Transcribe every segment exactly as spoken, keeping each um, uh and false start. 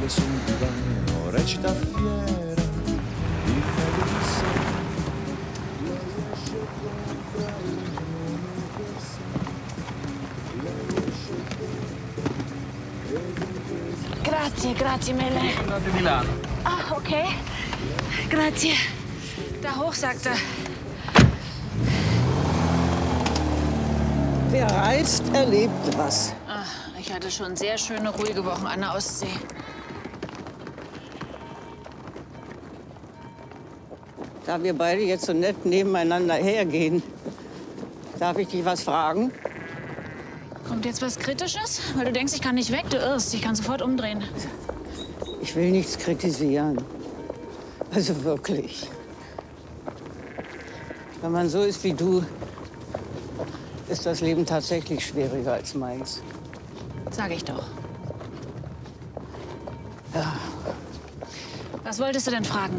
sul divano recita fiera il meglio di sé. Grazie, grazie mille. Andate di là. Ah, okay. Grazie. Da hoch, sagt er. Wer reist, erlebt was. Ach, ich hatte schon sehr schöne, ruhige Wochen an der Ostsee. Da wir beide jetzt so nett nebeneinander hergehen, darf ich dich was fragen? Kommt jetzt was Kritisches? Weil du denkst, ich kann nicht weg, du irrst. Ich kann sofort umdrehen. Ich will nichts kritisieren. Also wirklich. Wenn man so ist wie du, ist das Leben tatsächlich schwieriger als meins. Sag ich doch. Ja. Was wolltest du denn fragen?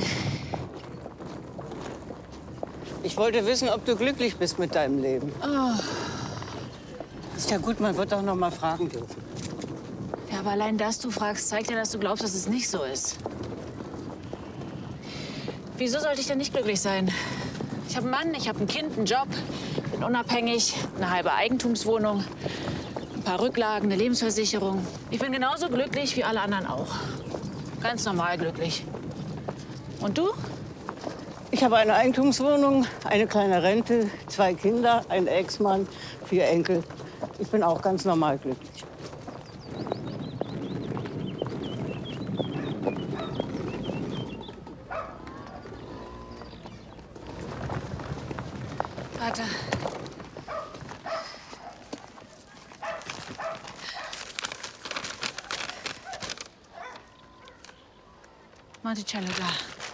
Ich wollte wissen, ob du glücklich bist mit deinem Leben. Oh. Ist ja gut, man wird auch noch mal fragen dürfen. Ja, aber allein, dass du fragst, zeigt ja, dass du glaubst, dass es nicht so ist. Wieso sollte ich denn nicht glücklich sein? Ich habe einen Mann, ich habe ein Kind, einen Job, bin unabhängig, eine halbe Eigentumswohnung, ein paar Rücklagen, eine Lebensversicherung. Ich bin genauso glücklich wie alle anderen auch. Ganz normal glücklich. Und du? Ich habe eine Eigentumswohnung, eine kleine Rente, zwei Kinder, einen Ex-Mann, vier Enkel. Ich bin auch ganz normal glücklich. Vater. Monticello da.